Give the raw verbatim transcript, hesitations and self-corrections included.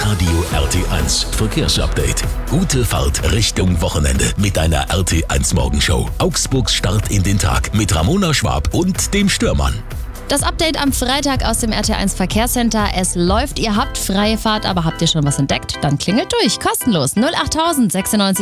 Radio R T eins Verkehrsupdate. Gute Fahrt Richtung Wochenende mit einer R T eins Morgenshow. Augsburgs Start in den Tag mit Ramona Schwab und dem Stürmann. Das Update am Freitag aus dem R T eins Verkehrscenter. Es läuft, ihr habt freie Fahrt, aber habt ihr schon was entdeckt? Dann klingelt durch, kostenlos null acht sechsundneunzig